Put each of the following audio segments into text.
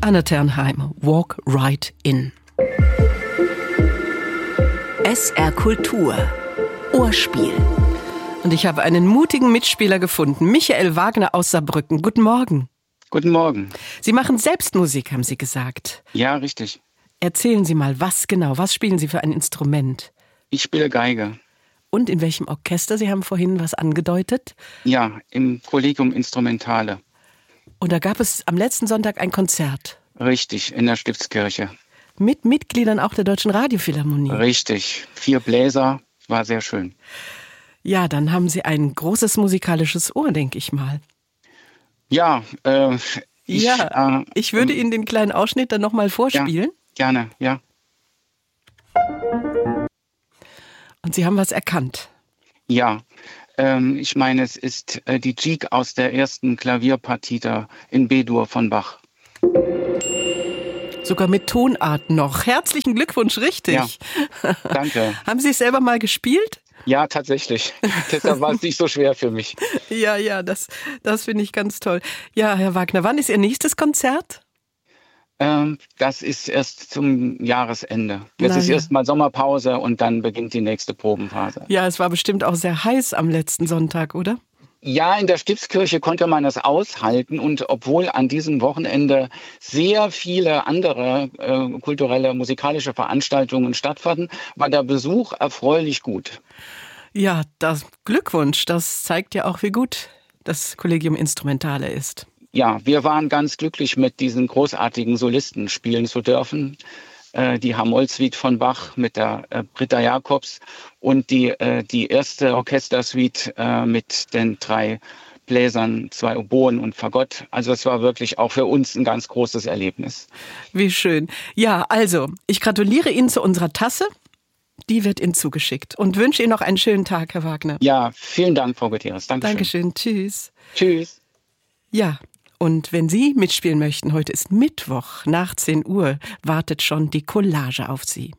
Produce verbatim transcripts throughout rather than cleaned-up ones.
Anna Ternheim, Walk Right In. S R Kultur. Ohrspiel. Und ich habe einen mutigen Mitspieler gefunden, Michael Wagner aus Saarbrücken. Guten Morgen. Guten Morgen. Sie machen selbst Musik, haben Sie gesagt. Ja, richtig. Erzählen Sie mal, was genau, was spielen Sie für ein Instrument? Ich spiele Geige. Und in welchem Orchester? Sie haben vorhin was angedeutet. Ja, im Collegium Instrumentale. Und da gab es am letzten Sonntag ein Konzert. Richtig, in der Stiftskirche. Mit Mitgliedern auch der Deutschen Radiophilharmonie. Richtig, vier Bläser, war sehr schön. Ja, dann haben Sie ein großes musikalisches Ohr, denke ich mal. Ja, äh, ich, ja, äh, ich würde ähm, Ihnen den kleinen Ausschnitt dann nochmal vorspielen. Ja, gerne, ja. Und Sie haben was erkannt. Ja, ähm, ich meine, es ist äh, die Gigue aus der ersten Klavierpartita in B-Dur von Bach. Sogar mit Tonart noch. Herzlichen Glückwunsch, richtig. Ja, danke. Haben Sie es selber mal gespielt? Ja, tatsächlich. Deshalb war es nicht so schwer für mich. Ja, ja, das, das finde ich ganz toll. Ja, Herr Wagner, wann ist Ihr nächstes Konzert? Ähm, das ist erst zum Jahresende. Jetzt Na ist ja. erst mal Sommerpause und dann beginnt die nächste Probenphase. Ja, es war bestimmt auch sehr heiß am letzten Sonntag, oder? Ja, in der Stiftskirche konnte man das aushalten und obwohl an diesem Wochenende sehr viele andere äh, kulturelle, musikalische Veranstaltungen stattfanden, war der Besuch erfreulich gut. Ja, das Glückwunsch, das zeigt ja auch, wie gut das Collegium Instrumentale ist. Ja, wir waren ganz glücklich, mit diesen großartigen Solisten spielen zu dürfen. Äh, die Hamoll-Suite von Bach mit der äh, Britta Jacobs und die, äh, die erste Orchestersuite äh, mit den drei Bläsern, zwei Oboen und Fagott. Also es war wirklich auch für uns ein ganz großes Erlebnis. Wie schön. Ja, also, ich gratuliere Ihnen zu unserer Tasse. Die wird Ihnen zugeschickt. Und wünsche Ihnen noch einen schönen Tag, Herr Wagner. Ja, vielen Dank, Frau Gutierrez. Dankeschön. Dankeschön. Tschüss. Tschüss. Ja, und wenn Sie mitspielen möchten, heute ist Mittwoch, nach zehn Uhr, wartet schon die Collage auf Sie.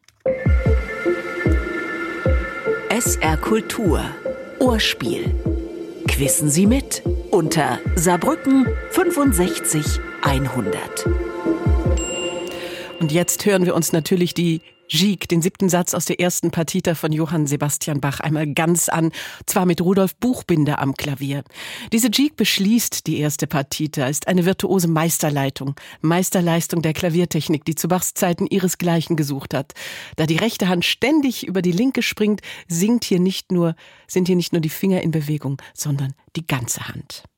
S R Kultur. Ohrspiel. Quissen Sie mit unter Saarbrücken fünfundsechzig hundert. Und jetzt hören wir uns natürlich die Gigue, den siebten Satz aus der ersten Partita von Johann Sebastian Bach, einmal ganz an, zwar mit Rudolf Buchbinder am Klavier. Diese Gigue beschließt die erste Partita, ist eine virtuose Meisterleitung, Meisterleistung der Klaviertechnik, die zu Bachs Zeiten ihresgleichen gesucht hat. Da die rechte Hand ständig über die linke springt, singt hier nicht nur, sind hier nicht nur die Finger in Bewegung, sondern die ganze Hand.